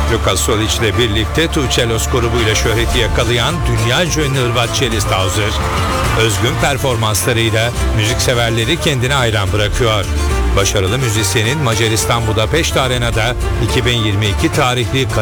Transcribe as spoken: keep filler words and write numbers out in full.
Lukas Solic ile birlikte Tuğçelos grubuyla şöhreti yakalayan dünyaca ünlü Hırvat cellist Hauser, özgün performanslarıyla müzikseverleri kendine hayran bırakıyor. Başarılı müzisyenin Macaristan Budapeşte Arena'da iki bin yirmi iki tarihli